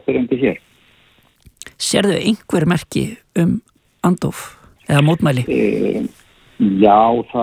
áberandi hér. Sérðu einhver merki andóf eða mótmæli? Já,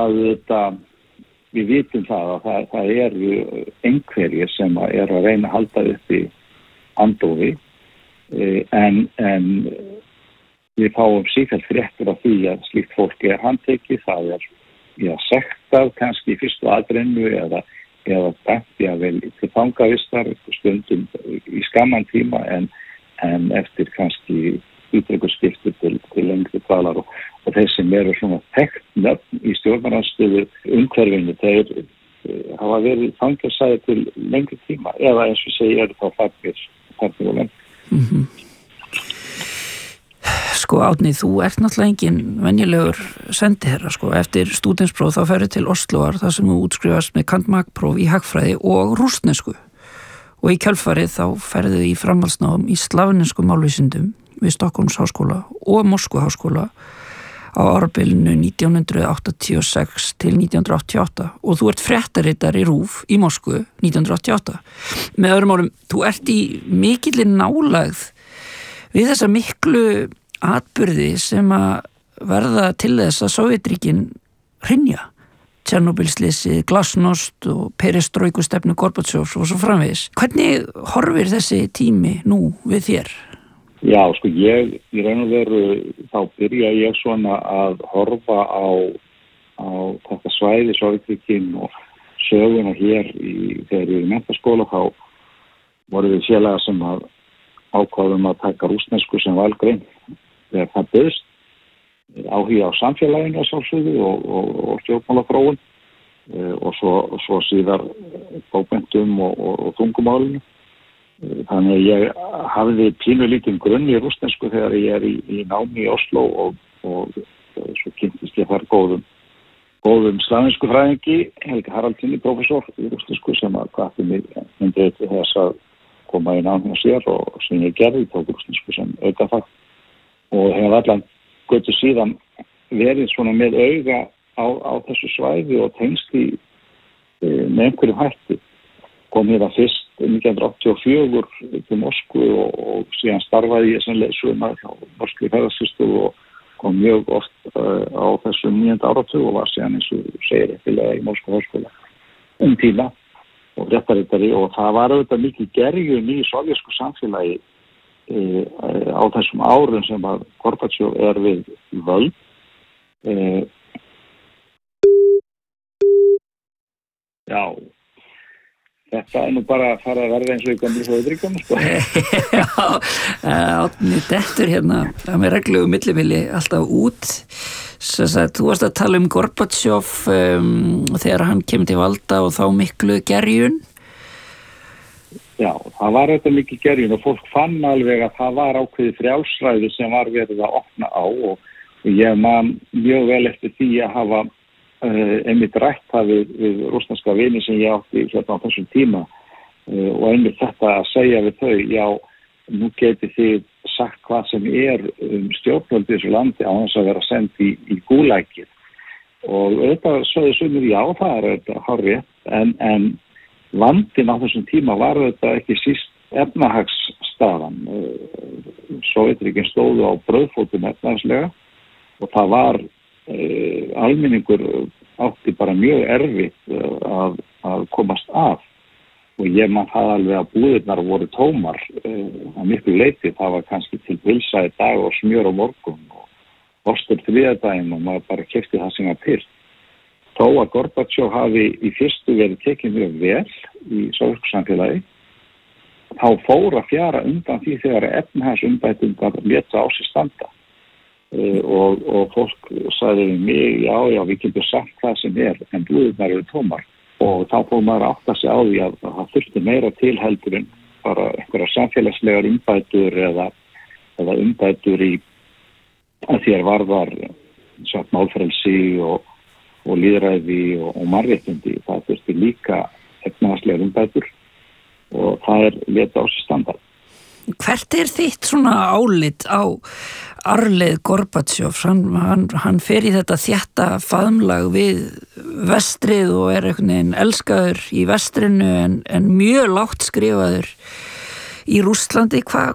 við vitum það að það eru einhverjir sem eru að reyna að halda uppi andófi, en við fáum sífellt fréttir af því að slíkt fólk handtekið, það sektað kannski í fyrstu aðrennu eða dæmt vel til fangavistar stundum í skamman tíma en eftir kannski ítrekkurskipti til lengri dvalar og þeir sem eru svona þekkt nöfn í stjórnarandstöðu umhverfinu, þeir hafa verið fangelsaðir til lengri tíma eða eins og segja þá farnir og lengur. Sko Árni, þú ert náttúrulega engin venjulegur sendiherra, sko. Eftir stúdentspróf þá ferðu til Osloar þar sem þú útskrifast með kandmagpróf í hagfræði og rússnesku. Og í kjölfarið þá ferðu í framhaldsnám í slavnesku málvísindum við Stockholms háskóla og Moskvu háskóla á árabilinu 1986 til 1988 og þú ert fréttaritari RÚV í Moskvu 1988. Með öðrum orðum, þú ert í mikilli nálægð við þessa miklu atburði sem að verða til þess að Sovétríkin hrynja. Tjernóbylslýsið, glasnost og perestrojkustefnu Gorbatsjovs og svo framvegis. Hvernig horfir þessi tími nú við þér? Já, sko, ég í raun og veru þá byrja ég svona að horfa á þetta svæði Sovétríkin og söguna hér þegar ég í menntaskóla þá voru við félagar sem ákváðum að taka rússnesku sem valgrein þegar það bauðst. Áhuga á samfélaginu að sjálfsögðu og stjórnmálaþróun og svo síðar bókmenntum og tungumálinu. Þannig að ég hafði pínulítinn grunn í rússnesku þegar ég í námi í Oslo og svo kynntist ég þar góðum slavnesku fræðingi, Helga Haraldssoni, prófessor í rússnesku sem hvatti mig myndið til þess að koma í námi á sér og sem ég gerði, tók rússnesku sem aukafag og hef allan götu síðan verið svona með auga á þessu svæði og tengst í með einhverjum hætti. Kom hér að fyrst 1984 til Moskvu og síðan starfaði ég sem leiðsögumaður hjá Moskvu ferðaskrifstofu og kom mjög oft á þessum 9. áratug og var síðan eins og segir eftirlega í Moskvu háskóla tíma og fréttaritari og það var auðvitað mikið gerjun í sovjesku samfélagi á þessum árum sem að Gorbatsjov við völd. Já, þetta nú bara að fara að verða eins og í gamlu Sovétríkjunum, sko. Já, Árni dettur hérna að með reglulegu millimili alltaf út. Þú varst að tala Gorbatsjov þegar hann kemur til valda og þá miklu gerjun. Já, það var þetta mikið gerjun og fólk fann alveg að það var ákveðið frjálsræði sem var verið að opna á og ég man mjög vel eftir því að hafa einmitt rætt það við rússneska vini sem ég átti hérna á þessum tíma og einmitt þetta að segja við þau, já, nú getið þið sagt hvað sem stjórnvöld í þessu landi á þess að vera send í gúlækið og auðvitað sögðu sumir, já, það auðvitað hárrétt en vandinn á þessum tíma var þetta ekki síst efnahagsstaðan. Sovétríkin stóðu á brauðfótum efnahagslega og það var almenningur átti bara mjög erfitt að komast af og ég man það alveg að búðirnar voru tómar að miklu leyti. Það var kannski til pylsa í dag og smjör á morgun og ostur þriðjudaginn og maður bara keypti það sem var til. Þó að Gorbatsjov hafi í fyrstu verið tekið mjög vel í sovjesku samfélagi, þá fór að fjara undan því þegar efnahagsumbæturnar létu á sig standa. Og fólk sagði við mig, já, við getum sagt hvað sem en búðirnar eru tómar. Og þá fór maður að átta sig á því að það þurfti meira til heldur en bara einhverja samfélagslegar umbætur eða umbætur í að þér varðar málfrelsi og lýðræði og mannréttindi. Það þurfti líka efnahagslegar umbætur og það létu á sig standa. Hvert þitt svona álit á arfleið Gorbatsjov? Hann fer í þetta þétta faðmlag við vestrið og einhvern veginn elskaður í vestrinu en mjög lágt skrifaður í Rússlandi.